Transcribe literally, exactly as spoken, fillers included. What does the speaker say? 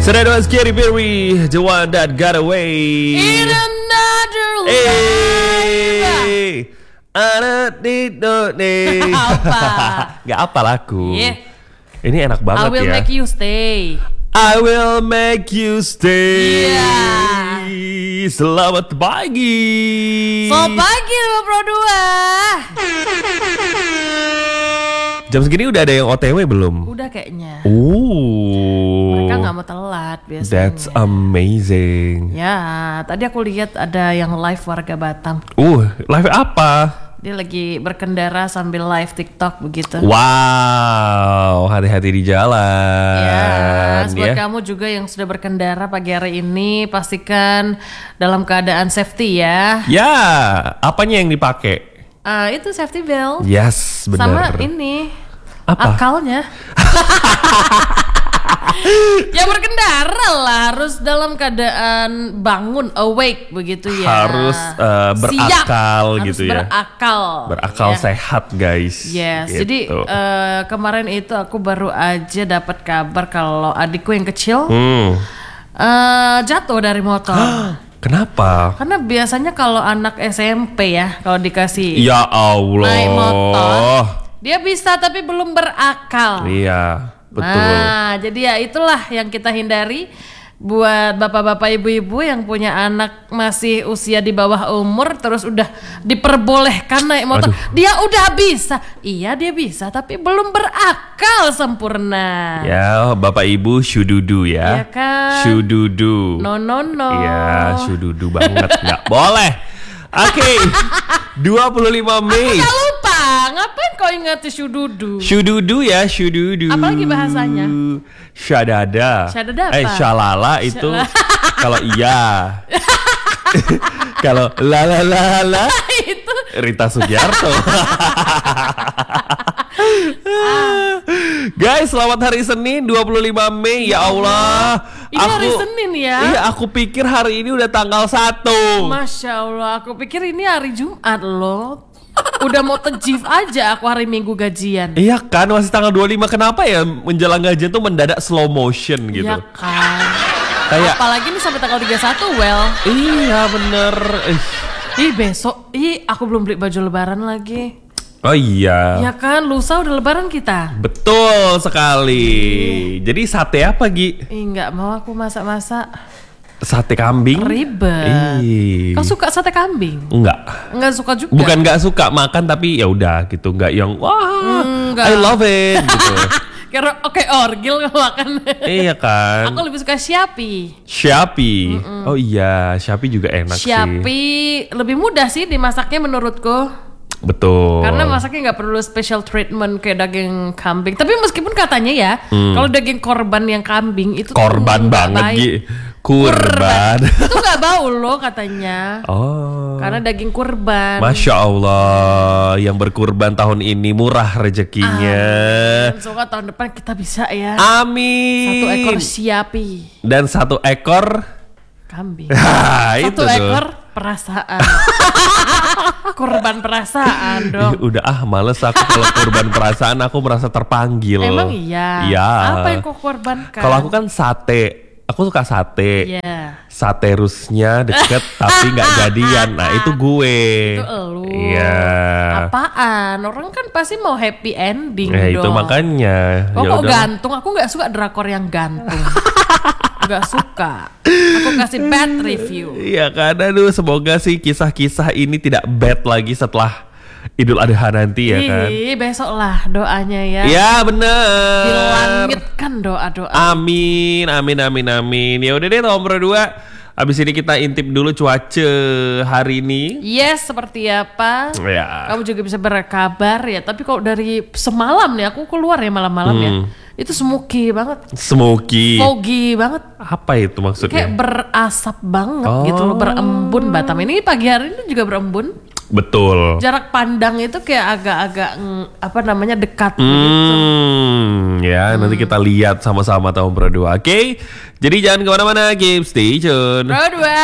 Sudah dua Scary Berry, the one that got away. In another Hey, anak di nih. Apa? Gak apa lagu. Yeah. Ini enak banget I will ya. make you stay. I will make you stay. Yeah. Selamat pagi. Selamat pagi Pro dua. Jam segini udah ada yang O T W belum? Udah kayaknya. Uh. Mereka nggak mau telat biasanya. That's amazing. Ya, tadi aku lihat ada yang live warga Batam. Uh, live apa? Dia lagi berkendara sambil live TikTok begitu. Wow, hati-hati di jalan. Ya, buat ya. kamu juga yang sudah berkendara pagi hari ini, pastikan dalam keadaan safety ya. Ya, apanya yang dipakai? Uh, itu safety belt. Yes, benar. Sama ini Apa? akalnya. Ya berkendara lah harus dalam keadaan bangun, awake begitu ya. Harus uh, berakal Siap. gitu harus ya. Berakal. Berakal ya. sehat guys. Yes, gitu. jadi uh, kemarin itu aku baru aja dapat kabar kalau adikku yang kecil Hmm. uh, jatuh dari motor. Kenapa? Karena biasanya kalau anak S M P ya, kalau dikasih Ya Allah. naik motor, dia bisa tapi belum berakal. Iya, betul. Nah, jadi ya itulah yang kita hindari buat bapak-bapak ibu-ibu yang punya anak masih usia di bawah umur terus udah diperbolehkan naik motor. Aduh. Dia udah bisa. Iya, dia bisa tapi belum berakal sempurna. Ya, Bapak Ibu syududu ya. Iya kan? Syududu. No no no. Iya, syududu banget. Nggak boleh. Oke. dua puluh lima Mei. Aku gak lupa. Ngapain kau ingat syududu? Syududu ya, syududu. Apalagi bahasanya? Syadada. Syadada apa? Eh, syalala itu kalau iya. Kalau la la la la Itu Rita Sugiarto. Guys, selamat hari Senin dua puluh lima Mei. Ya Allah. ini hari Senin ya. Iya, aku pikir hari ini udah tanggal satu. Masya Allah, aku pikir ini hari Jumat loh. Udah mau tejif aja aku hari Minggu gajian. Iya kan, masih tanggal dua puluh lima. Kenapa ya menjelang gajian tuh mendadak slow motion gitu? Iya kan. Kayak Apalagi nih sampai tanggal tiga puluh satu, well. iya bener. Ih. Ih besok, ih aku belum beli baju lebaran lagi. Oh iya. Ya kan, lusa udah lebaran kita. Betul sekali. Jadi sate apa Gi? Ih nggak mau aku masak-masak. Sate kambing? Ribet. Ih. Kau suka sate kambing? Enggak. Nggak suka juga. Bukan nggak suka makan tapi ya udah gitu, nggak yang wah Enggak. I love it gitu. Kira oke orgil makan. Iya kan. Aku lebih suka Shopee. Shopee. Oh iya, Shopee juga enak sih. Shopee lebih mudah sih dimasaknya menurutku. Betul. Karena masaknya nggak perlu special treatment kayak daging kambing. Tapi meskipun katanya ya, Hmm. kalau daging korban yang kambing itu tuh korban nggak banget baik. Gi. Kurban. Itu nggak bau loh katanya. Oh. Karena daging kurban. Masya Allah, yang berkurban tahun ini murah rezekinya. Amin. Semoga tahun depan kita bisa ya. Amin. Satu ekor Shopee Dan satu ekor. kambing. Ah, itu Satu tuh. ekor perasaan. Kurban perasaan dong. Ih, udah ah males aku kalau kurban perasaan, aku merasa terpanggil. Emang iya. Iya. Apa yang kau korbankan? Kalau aku kan sate. Aku suka sate. Iya. Sate rusnya deket tapi nggak jadian. Nah itu gue. Itu elu. Iya. Apaan? Orang kan pasti mau happy ending Eh itu dong. makanya. Kok Ya kok udah. gantung? Aku nggak suka drakor yang gantung. Nggak suka. Aku kasih bad review. Iya kan, aduh semoga sih kisah-kisah ini tidak bad lagi setelah Idul Adha nanti ya kan. Ih, besok lah doanya ya. Ya bener. Dilangitkan doa-doa. Amin, amin, amin, amin. Ya udah deh nomor dua. Abis ini kita intip dulu cuaca hari ini. Yes, seperti apa? Ya. Kamu juga bisa berkabar ya. Tapi kalau dari semalam nih aku keluar ya malam-malam ya. Hmm. Itu smoky banget. Smoky. Foggy banget. Apa itu maksudnya? Kayak berasap banget Oh. gitu loh, berembun Batam. Ini pagi hari ini juga berembun. Betul. Jarak pandang itu kayak agak-agak mm, apa namanya dekat begitu. Hmm, ya nanti kita lihat sama-sama tahun berdua. Oke, jadi jangan kemana-mana, keep stay tune. Berdua.